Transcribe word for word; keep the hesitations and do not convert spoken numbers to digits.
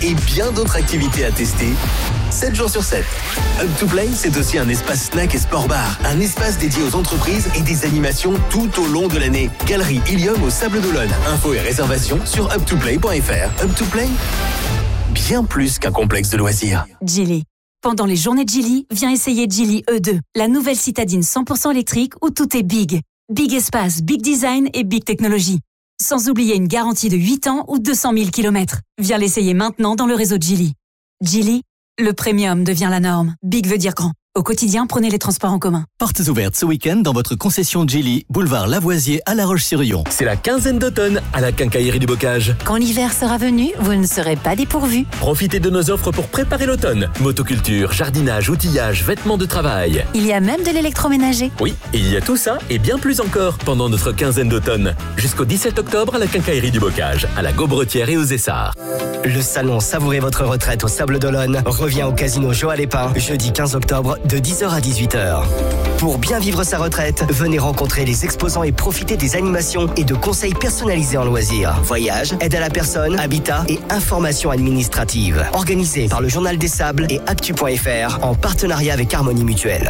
et bien d'autres activités à tester sept jours sur sept. Up to Play, c'est aussi un espace snack et sport bar. Un espace dédié aux entreprises et des animations tout au long de l'année. Galerie Ilium au Sable d'Olonne. Infos et réservations sur up to play point f r. Up to Play, bien plus qu'un complexe de loisirs. Geely. Pendant les journées de Geely, viens essayer Geely E deux, la nouvelle citadine cent pour cent électrique où tout est big. Big espace, big design et big technologie. Sans oublier une garantie de huit ans ou deux cent mille kilomètres. Viens l'essayer maintenant dans le réseau de Geely. Geely, le premium devient la norme. Big veut dire grand. Au quotidien, prenez les transports en commun. Portes ouvertes ce week-end dans votre concession Geely, boulevard Lavoisier à La Roche-sur-Yon. C'est la quinzaine d'automne à la Quincaillerie du Bocage. Quand l'hiver sera venu, vous ne serez pas dépourvus. Profitez de nos offres pour préparer l'automne. Motoculture, jardinage, outillage, vêtements de travail. Il y a même de l'électroménager. Oui, il y a tout ça et bien plus encore pendant notre quinzaine d'automne. Jusqu'au dix-sept octobre à la Quincaillerie du Bocage, à la Gaubretière et aux Essarts. Le salon Savourez votre retraite au Sable d'Olonne revient au casino Joie Lépin, jeudi quinze octobre de dix heures à dix-huit heures. Pour bien vivre sa retraite, venez rencontrer les exposants et profiter des animations et de conseils personnalisés en loisirs. Voyage, aide à la personne, habitat et informations administratives. Organisé par le Journal des Sables et actu point f r en partenariat avec Harmonie Mutuelle.